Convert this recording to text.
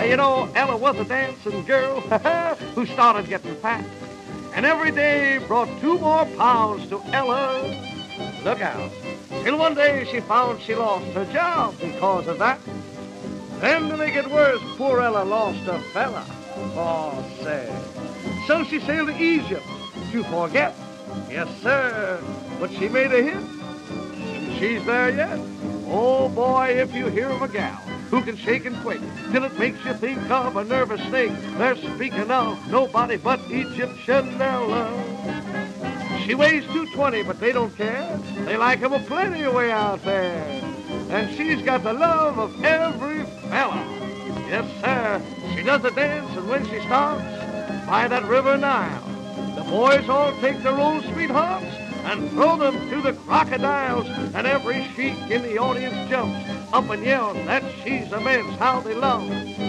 Ella was a dancing girl who started getting fat. And every day brought 2 more pounds to Ella. Look out. Till one day she found she lost her job because of that. Then to make it worse, poor Ella lost her fella. Oh, say. So she sailed to Egypt to forget. Yes, sir. But she made a hit. And she's there yet. Oh, boy, if you hear of a gal who can shake and quake till it makes you think of a nervous snake, they're speaking of nobody but Egyptian Ella. She weighs 220, but they don't care. They like 'em a plenty way out there. And she's got the love of every fella. Yes, sir. She does the dance, and when she stops by that river Nile, the boys all take their old sweethearts and throw them to the crocodiles, and every sheik in the audience jumps up and yells that she's immense how they love.